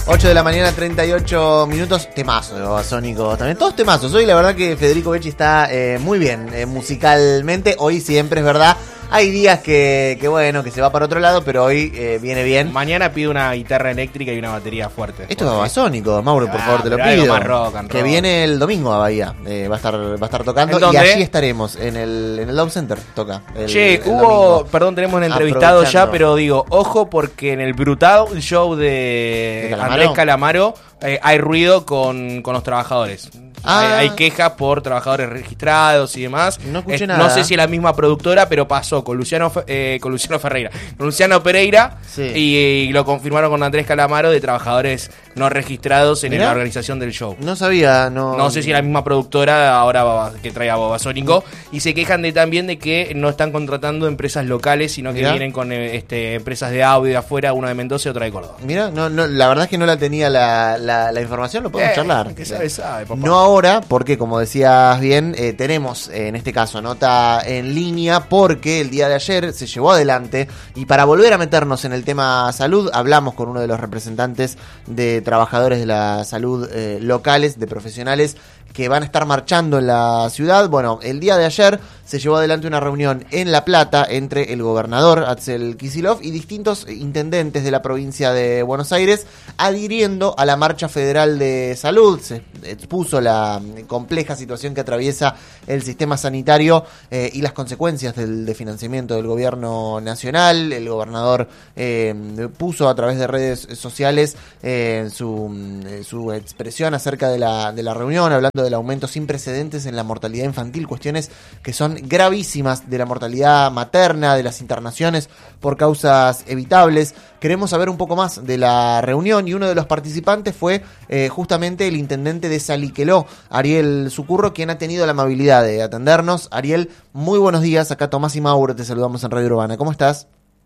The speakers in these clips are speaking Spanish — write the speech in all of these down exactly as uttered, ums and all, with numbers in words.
ocho de la mañana, treinta y ocho minutos. Temazo de Babasónicos también. Todos temazos. Hoy la verdad que Federico Becci está eh, muy bien eh, musicalmente. Hoy siempre es verdad. Hay días que, que bueno, que se va para otro lado, pero hoy eh, viene bien. Mañana pido una guitarra eléctrica y una batería fuerte. Esto es Babasónicos, Mauro, por Ah, favor, te lo pero algo pido. más rock and Que roll. viene el domingo a Bahía. Eh, va a estar va a estar tocando. ¿En Y dónde? allí estaremos, en el, en el Dome Center. Toca. El, Che, el hubo, domingo. perdón, tenemos un entrevistado ya, Aprovechando. pero digo, ojo, porque en el brutal show de, ¿De Calamaro? Andrés Calamaro eh, hay ruido con, con los trabajadores. Ah. Hay, hay quejas por trabajadores registrados y demás. No escuché Eh, nada. No sé si es la misma productora, pero pasó con Luciano Fe- eh, con Luciano Ferreira, con Luciano Pereira, Sí. y, y lo confirmaron con Andrés Calamaro de trabajadores no registrados en Mirá. la organización del show. No sabía, no. No sé si es la misma productora ahora Baba- que trae a Babasónico. Y se quejan de también de que no están contratando empresas locales, sino que Mirá. vienen con eh, este, empresas de audio de afuera, una de Mendoza y otra de Córdoba. Mira, no, no, la verdad es que no la tenía la, la, la información, lo podemos Eh, charlar. que sabe, sabe, papá. No ahora, porque como decías bien, eh, tenemos eh, en este caso nota en línea, porque el día de ayer se llevó adelante, y para volver a meternos en el tema salud, hablamos con uno de los representantes de trabajadores de la salud eh, locales, de profesionales que van a estar marchando en la ciudad. Bueno, el día de ayer se llevó adelante una reunión en La Plata entre el gobernador Axel Kicillof y distintos intendentes de la provincia de Buenos Aires, adhiriendo a la marcha federal de salud. Se expuso la compleja situación que atraviesa el sistema sanitario eh, y las consecuencias del desfinanciamiento del gobierno nacional. El gobernador eh, puso a través de redes sociales eh, su, eh, su expresión acerca de la, de la reunión, hablando del aumento sin precedentes en la mortalidad infantil, cuestiones que son gravísimas, de la mortalidad materna, de las internaciones por causas evitables. Queremos saber un poco más de la reunión, y uno de los participantes fue eh, justamente el intendente de Saliqueló, Ariel Sucurro, quien ha tenido la amabilidad de atendernos. Ariel, muy buenos días. Acá Tomás y Mauro te saludamos en Radio Urbana. ¿Cómo estás?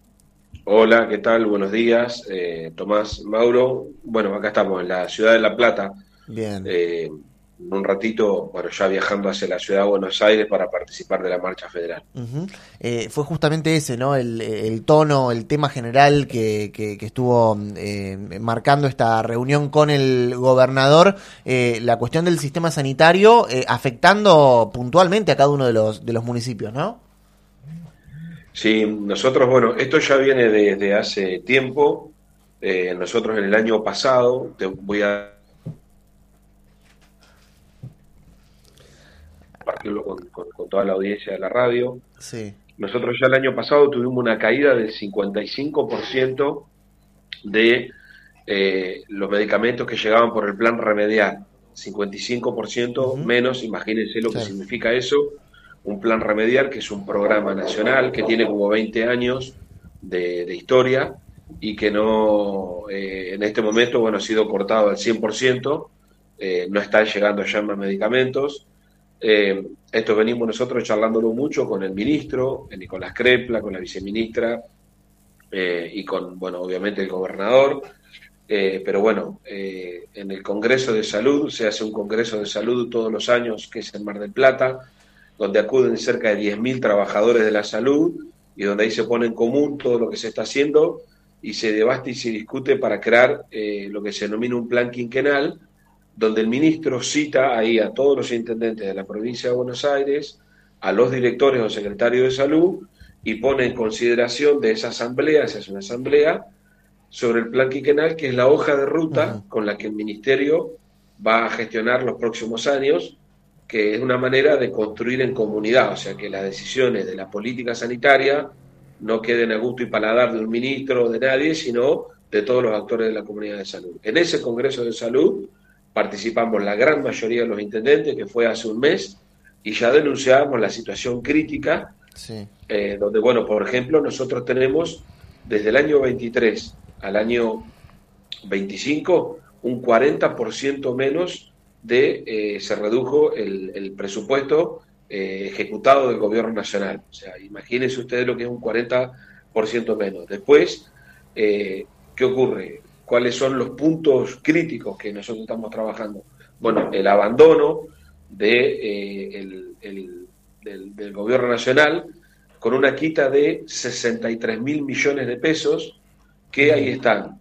Hola, ¿qué tal? Buenos días, eh, Tomás, Mauro. Bueno, acá estamos en la ciudad de La Plata. Bien. Eh, en un ratito, bueno, ya viajando hacia la ciudad de Buenos Aires para participar de la marcha federal. Uh-huh. Eh, fue justamente ese, ¿no? El, el tono, el tema general que, que, que estuvo eh, marcando esta reunión con el gobernador, eh, la cuestión del sistema sanitario eh, afectando puntualmente a cada uno de los, de los municipios, ¿no? Sí, nosotros, bueno, esto ya viene desde hace tiempo. Eh, nosotros en el año pasado, te voy a compartirlo con, con, con toda la audiencia de la radio. Sí. Nosotros ya el año pasado tuvimos una caída del cincuenta y cinco por ciento de eh, los medicamentos que llegaban por el plan remedial. cincuenta y cinco por ciento uh-huh. menos, imagínense lo claro. que significa eso. Un plan remedial que es un programa nacional que tiene como veinte años de, de historia y que no, eh, en este momento, bueno, ha sido cortado al cien por ciento, eh, no están llegando ya más medicamentos. Eh, esto venimos nosotros charlándolo mucho con el ministro, Nicolás Crepla, con la viceministra eh, y con, bueno, obviamente el gobernador. Eh, pero bueno, eh, en el Congreso de Salud, se hace un Congreso de Salud todos los años, que es en Mar del Plata, donde acuden cerca de diez mil trabajadores de la salud y donde ahí se pone en común todo lo que se está haciendo y se debate y se discute para crear eh, lo que se denomina un plan quinquenal, donde el ministro cita ahí a todos los intendentes de la provincia de Buenos Aires, a los directores o secretarios de salud, y pone en consideración de esa asamblea, se hace una asamblea, sobre el plan quinquenal, que es la hoja de ruta uh-huh. con la que el ministerio va a gestionar los próximos años, que es una manera de construir en comunidad, o sea, que las decisiones de la política sanitaria no queden a gusto y paladar de un ministro o de nadie, sino de todos los actores de la comunidad de salud. En ese Congreso de Salud participamos la gran mayoría de los intendentes, que fue hace un mes, y ya denunciábamos la situación crítica, sí. eh, donde, bueno, por ejemplo, nosotros tenemos desde el año veintitrés al año veinticinco un cuarenta por ciento menos de, eh, se redujo el, el presupuesto eh, ejecutado del gobierno nacional. O sea, imagínense ustedes lo que es un cuarenta por ciento menos. Después, eh, ¿qué ocurre? ¿Cuáles son los puntos críticos que nosotros estamos trabajando? Bueno, el abandono de, eh, el, el, del, del gobierno nacional con una quita de sesenta y tres mil millones de pesos, que ahí están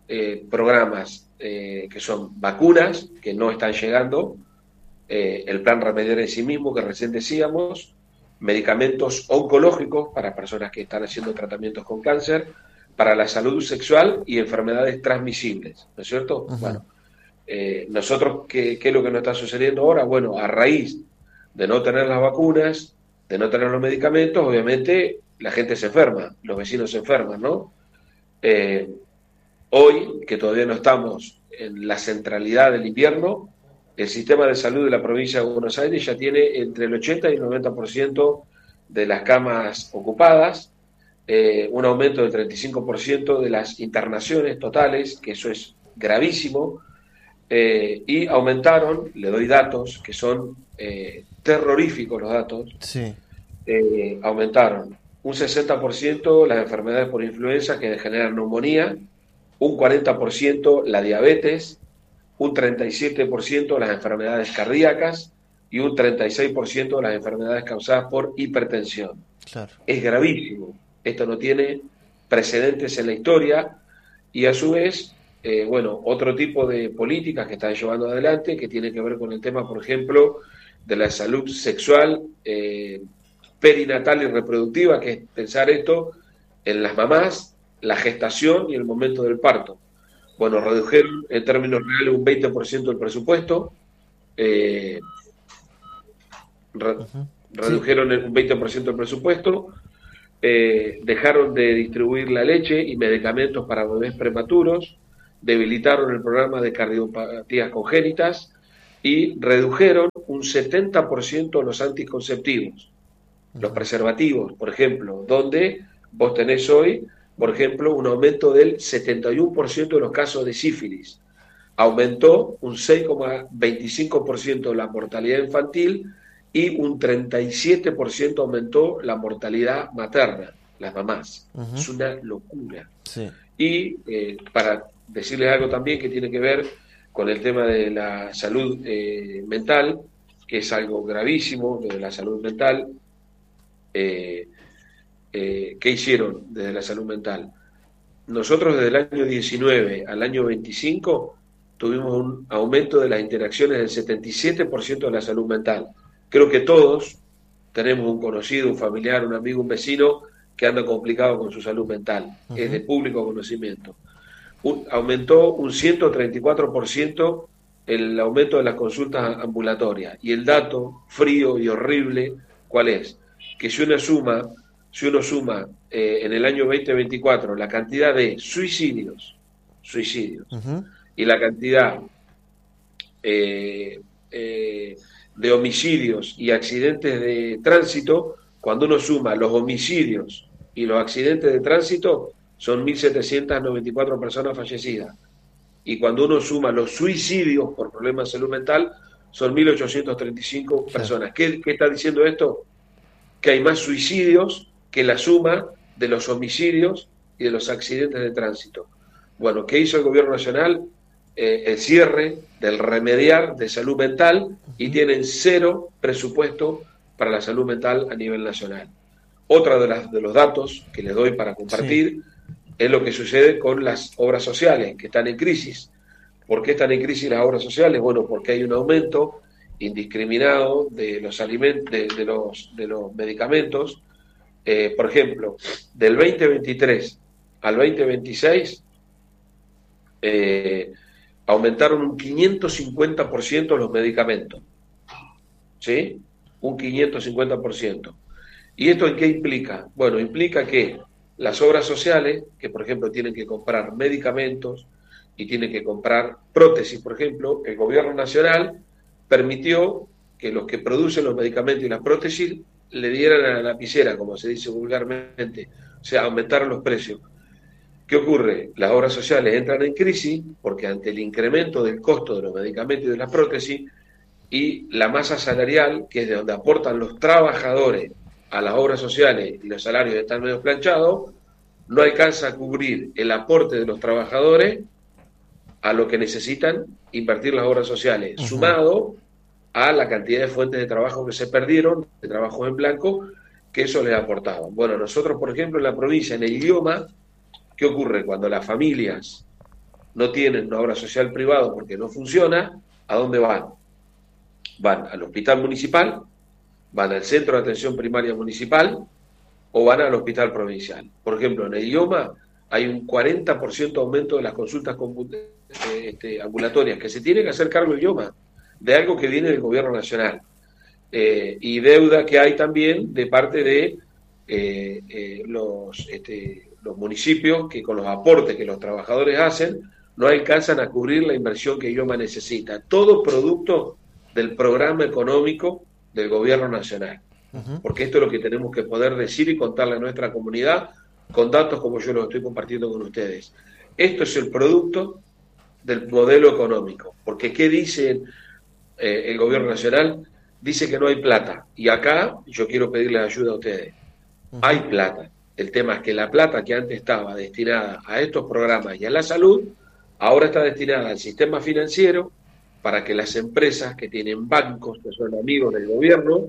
eh, programas eh, que son vacunas, que no están llegando, eh, el plan Remediar en sí mismo, que recién decíamos, medicamentos oncológicos para personas que están haciendo tratamientos con cáncer, para la salud sexual y enfermedades transmisibles, ¿no es cierto? Uh-huh. Bueno, eh, nosotros, ¿qué, ¿qué es lo que nos está sucediendo ahora? Bueno, a raíz de no tener las vacunas, de no tener los medicamentos, obviamente la gente se enferma, los vecinos se enferman, ¿no? Eh, hoy, que todavía no estamos en la centralidad del invierno, el sistema de salud de la provincia de Buenos Aires ya tiene entre el ochenta y el noventa por ciento de las camas ocupadas, eh, un aumento del treinta y cinco por ciento de las internaciones totales, que eso es gravísimo, eh, y aumentaron, le doy datos, que son eh, terroríficos los datos, sí. eh, aumentaron un sesenta por ciento las enfermedades por influenza que generan neumonía, un cuarenta por ciento la diabetes, un treinta y siete por ciento las enfermedades cardíacas y un treinta y seis por ciento las enfermedades causadas por hipertensión. Claro. Es gravísimo. Esto no tiene precedentes en la historia y a su vez, eh, bueno, otro tipo de políticas que están llevando adelante que tiene que ver con el tema, por ejemplo, de la salud sexual, eh, perinatal y reproductiva, que es pensar esto en las mamás, la gestación y el momento del parto. Bueno, redujeron en términos reales un veinte por ciento del presupuesto, eh, re, uh-huh. redujeron sí. un veinte por ciento del presupuesto, eh, dejaron de distribuir la leche y medicamentos para bebés prematuros, debilitaron el programa de cardiopatías congénitas y redujeron un setenta por ciento los anticonceptivos, uh-huh. los preservativos, por ejemplo, donde vos tenés hoy, por ejemplo, un aumento del setenta y uno por ciento de los casos de sífilis. Aumentó un seis coma veinticinco por ciento la mortalidad infantil y un treinta y siete por ciento aumentó la mortalidad materna, las mamás. Uh-huh. Es una locura. Sí. Y eh, para decirles algo también que tiene que ver con el tema de la salud eh, mental, que es algo gravísimo, de la salud mental, eh, Eh, ¿qué hicieron desde la salud mental? Nosotros desde el año diecinueve al año veinticinco tuvimos un aumento de las interacciones del setenta y siete por ciento de la salud mental. Creo que todos tenemos un conocido, un familiar, un amigo, un vecino que anda complicado con su salud mental. Uh-huh. Es de público conocimiento. Un, aumentó un ciento treinta y cuatro por ciento el aumento de las consultas ambulatorias. Y el dato frío y horrible, ¿cuál es? Que si uno suma Si uno suma eh, en el año veinte veinticuatro la cantidad de suicidios, suicidios uh-huh. y la cantidad eh, eh, de homicidios y accidentes de tránsito, cuando uno suma los homicidios y los accidentes de tránsito, son mil setecientas noventa y cuatro personas fallecidas. Y cuando uno suma los suicidios por problemas de salud mental, son mil ochocientas treinta y cinco sí. personas. ¿Qué, ¿Qué está diciendo esto? Que hay más suicidios que la suma de los homicidios y de los accidentes de tránsito. Bueno, ¿qué hizo el gobierno nacional? Eh, el cierre del Remediar de salud mental y tienen cero presupuesto para la salud mental a nivel nacional. Otra de, las, de los datos que les doy para compartir sí. es lo que sucede con las obras sociales, que están en crisis. ¿Por qué están en crisis las obras sociales? Bueno, porque hay un aumento indiscriminado de los alimentos, de, de los de los medicamentos. Eh, por ejemplo, del veinte veintitrés al veinte veintiséis eh, aumentaron un quinientos cincuenta por ciento los medicamentos, ¿sí? Un quinientos cincuenta por ciento. ¿Y esto en qué implica? Bueno, implica que las obras sociales, que por ejemplo tienen que comprar medicamentos y tienen que comprar prótesis, por ejemplo, el gobierno nacional permitió que los que producen los medicamentos y las prótesis le dieran a la lapicera, como se dice vulgarmente, o sea, aumentaron los precios. ¿Qué ocurre? Las obras sociales entran en crisis porque ante el incremento del costo de los medicamentos y de las prótesis y la masa salarial, que es de donde aportan los trabajadores a las obras sociales y los salarios están medio planchados, no alcanza a cubrir el aporte de los trabajadores a lo que necesitan invertir las obras sociales, uh-huh. sumado a la cantidad de fuentes de trabajo que se perdieron, de trabajos en blanco, que eso les aportaba. Bueno, nosotros, por ejemplo, en la provincia, en el idioma, ¿qué ocurre? Cuando las familias no tienen una obra social privada porque no funciona, ¿a dónde van? Van al hospital municipal, van al centro de atención primaria municipal o van al hospital provincial. Por ejemplo, en el idioma hay un cuarenta por ciento aumento de las consultas este, ambulatorias, que se tiene que hacer cargo el idioma, de algo que viene del gobierno nacional. Eh, y deuda que hay también de parte de eh, eh, los, este, los municipios que con los aportes que los trabajadores hacen no alcanzan a cubrir la inversión que idioma necesita. Todo producto del programa económico del gobierno nacional. Uh-huh. Porque esto es lo que tenemos que poder decir y contarle a nuestra comunidad con datos como yo los estoy compartiendo con ustedes. Esto es el producto del modelo económico. Porque ¿qué dice eh, el gobierno nacional? Dice que no hay plata. Y acá yo quiero pedirles ayuda a ustedes. Uh-huh. Hay plata. El tema es que la plata que antes estaba destinada a estos programas y a la salud, ahora está destinada al sistema financiero para que las empresas que tienen bancos, que son amigos del gobierno,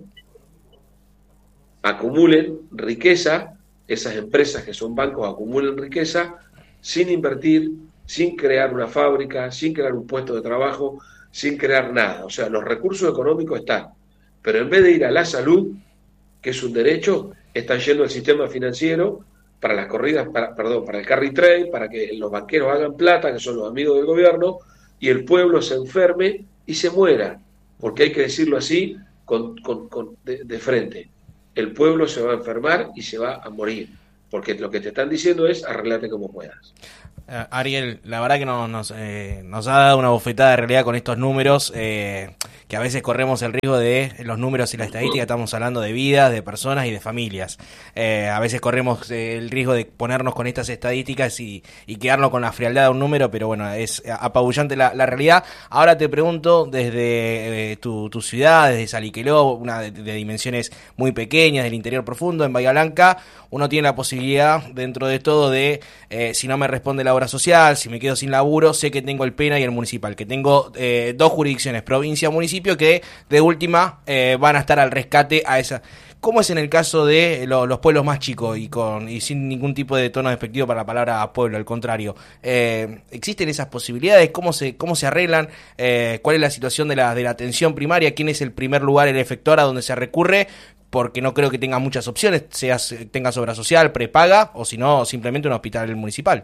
acumulen riqueza. Esas empresas que son bancos acumulen riqueza sin invertir, sin crear una fábrica, sin crear un puesto de trabajo, sin crear nada. O sea, los recursos económicos están, pero en vez de ir a la salud, que es un derecho, están yendo al sistema financiero para las corridas, para, perdón, para el carry trade, para que los banqueros hagan plata, que son los amigos del gobierno, y el pueblo se enferme y se muera, porque hay que decirlo así con, con, con de, de frente. El pueblo se va a enfermar y se va a morir, porque lo que te están diciendo es arreglate como puedas. Uh, Ariel, la verdad que nos, nos, eh, nos ha dado una bofetada de realidad con estos números, eh, que a veces corremos el riesgo de los números y la estadística, estamos hablando de vidas, de personas y de familias. Eh, a veces corremos eh, el riesgo de ponernos con estas estadísticas y, y quedarnos con la frialdad de un número, pero bueno, es apabullante la, la realidad. Ahora te pregunto, desde eh, tu, tu ciudad, desde Saliqueló, una de, de dimensiones muy pequeñas, del interior profundo, en Bahía Blanca, uno tiene la posibilidad, dentro de todo, de, eh, si no me responde la obra social, si me quedo sin laburo, sé que tengo el PENA y el municipal, que tengo eh, dos jurisdicciones, provincia, municipio, que de última eh, van a estar al rescate a esa. ¿Cómo es en el caso de lo, los pueblos más chicos y con y sin ningún tipo de tono despectivo para la palabra pueblo, al contrario? Eh, ¿Existen esas posibilidades? ¿Cómo se cómo se arreglan? Eh, ¿Cuál es la situación de la de la atención primaria? ¿Quién es el primer lugar, el efector a donde se recurre? Porque no creo que tenga muchas opciones, seas tengas obra social, prepaga, o si no, simplemente un hospital municipal.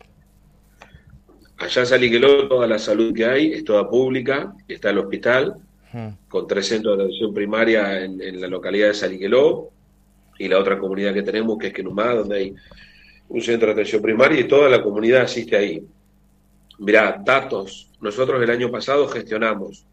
Allá en Saliqueló toda la salud que hay es toda pública, está el hospital, hmm. con tres centros de atención primaria en, en la localidad de Saliqueló, y la otra comunidad que tenemos, que es Quenumá, donde hay un centro de atención primaria, y toda la comunidad asiste ahí. Mirá, datos, nosotros el año pasado gestionamos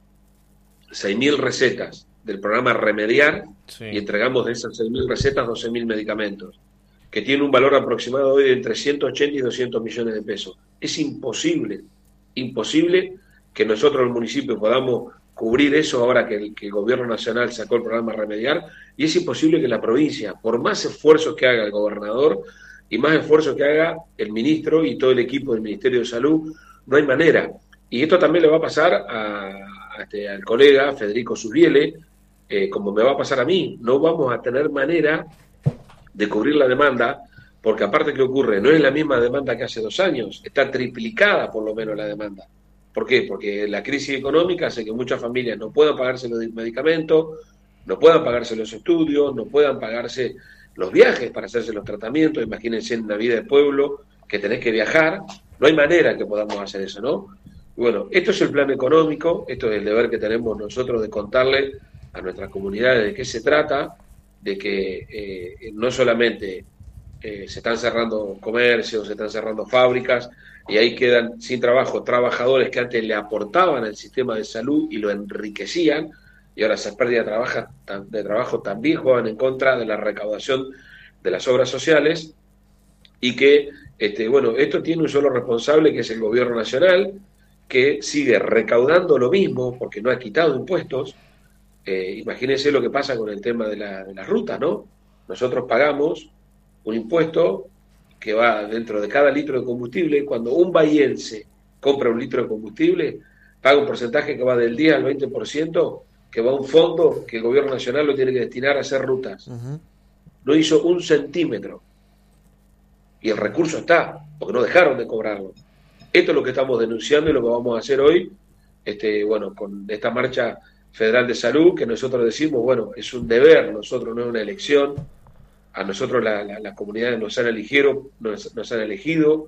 seis mil recetas del programa Remediar, sí. y entregamos de esas seis mil recetas doce mil medicamentos, que tiene un valor aproximado hoy de entre ciento ochenta y doscientos millones de pesos. Es imposible, imposible que nosotros, el municipio, podamos cubrir eso ahora que el, que el gobierno nacional sacó el programa Remediar, y es imposible que la provincia, por más esfuerzos que haga el gobernador y más esfuerzos que haga el ministro y todo el equipo del Ministerio de Salud, no hay manera. Y esto también le va a pasar a, a este, al colega Federico Subiele, eh, como me va a pasar a mí. No vamos a tener manera de cubrir la demanda, porque aparte que ocurre, no es la misma demanda que hace dos años, está triplicada por lo menos la demanda. ¿Por qué? Porque la crisis económica hace que muchas familias no puedan pagarse los medicamentos, no puedan pagarse los estudios, no puedan pagarse los viajes para hacerse los tratamientos. Imagínense en la vida de pueblo que tenés que viajar, no hay manera que podamos hacer eso, ¿no? Y bueno, esto es el plan económico, esto es el deber que tenemos nosotros de contarle a nuestras comunidades de qué se trata, de que eh, no solamente eh, se están cerrando comercios, se están cerrando fábricas, y ahí quedan sin trabajo trabajadores que antes le aportaban al sistema de salud y lo enriquecían, y ahora esas pérdidas de trabajo, de trabajo también juegan en contra de la recaudación de las obras sociales, y que, este, bueno, esto tiene un solo responsable, que es el gobierno nacional, que sigue recaudando lo mismo porque no ha quitado impuestos. Eh, imagínense lo que pasa con el tema de la, de la ruta, ¿no? Nosotros pagamos un impuesto que va dentro de cada litro de combustible. Cuando un bahiense compra un litro de combustible, paga un porcentaje que va del diez al veinte por ciento, que va a un fondo que el gobierno nacional lo tiene que destinar a hacer rutas. Uh-huh. No hizo un centímetro. Y el recurso está, porque no dejaron de cobrarlo. Esto es lo que estamos denunciando y lo que vamos a hacer hoy, este, bueno, con esta marcha federal de salud, que nosotros decimos, bueno, es un deber, nosotros no es una elección, a nosotros la, la, las comunidades nos han elegido, nos, nos han elegido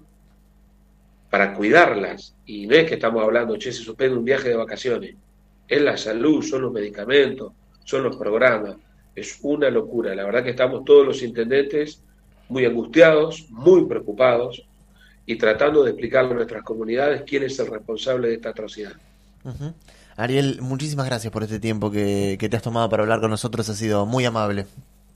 para cuidarlas, y no es que estamos hablando, che, se suspende un viaje de vacaciones, es la salud, son los medicamentos, son los programas, es una locura, la verdad que estamos todos los intendentes muy angustiados, muy preocupados, y tratando de explicarle a nuestras comunidades quién es el responsable de esta atrocidad. Uh-huh. Ariel, muchísimas gracias por este tiempo que, que te has tomado para hablar con nosotros, ha sido muy amable.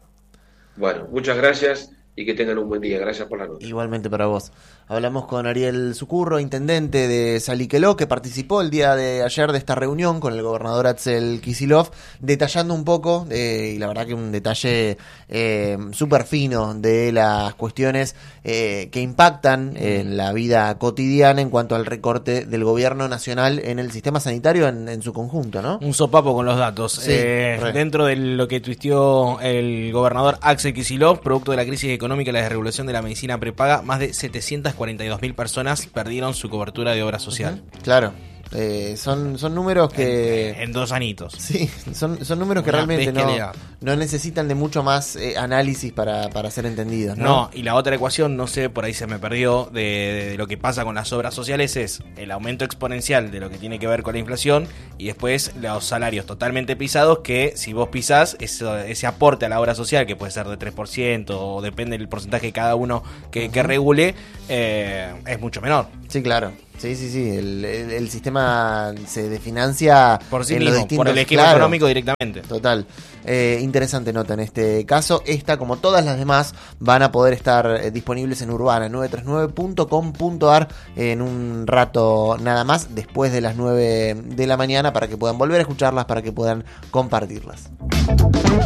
Bueno, muchas gracias y que tengan un buen día. Gracias por la nota. Igualmente para vos. Hablamos con Ariel Sucurro, intendente de Salliqueló, que participó el día de ayer de esta reunión con el gobernador Axel Kicillof, detallando un poco, eh, y la verdad que un detalle eh, súper fino de las cuestiones eh, que impactan en la vida cotidiana en cuanto al recorte del gobierno nacional en el sistema sanitario en, en su conjunto, ¿no? Un sopapo con los datos. Sí, eh, dentro de lo que tuiteó el gobernador Axel Kicillof, producto de la crisis económica y la desregulación de la medicina prepaga, más de setecientas cuarenta y dos mil personas perdieron su cobertura de obra social. Uh-huh. Claro. Eh, son, son números que... En, en dos anitos. Sí, son, son números que Una realmente no, bestialidad. no necesitan de mucho más eh, análisis para, para ser entendidos, ¿no? No, y la otra ecuación, no sé, por ahí se me perdió, de, de, de lo que pasa con las obras sociales es el aumento exponencial de lo que tiene que ver con la inflación y después los salarios totalmente pisados que si vos pisás eso, ese aporte a la obra social, que puede ser de tres por ciento o depende del porcentaje de cada uno que, que regule, eh, es mucho menor. Sí, claro. Sí, sí, sí. El, el, el sistema se definancia por sí en mismo, los distintos, por el esquema claro, económico directamente. Total. Eh, interesante nota en este caso. Esta, como todas las demás, van a poder estar eh, disponibles en urbana nueve tres nueve punto com punto a r en un rato nada más, después de las nueve de la mañana, para que puedan volver a escucharlas, para que puedan compartirlas.